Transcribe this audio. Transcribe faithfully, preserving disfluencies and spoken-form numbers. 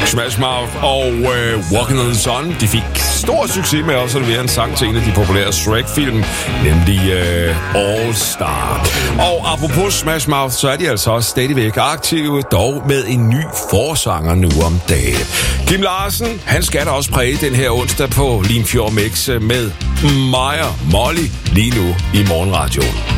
Smash Mouth og uh, Walking on the Sun, de fik stor succes med også at levere en sang til en af de populære Shrek-film, nemlig uh, All Star. Og apropos Smash Mouth, så er de altså også stadigvæk aktive, dog med en ny forsanger nu om dagen. Kim Larsen, han skal da også præge den her onsdag på Limfjord Mix med Maja Molly lige nu i morgenradioen.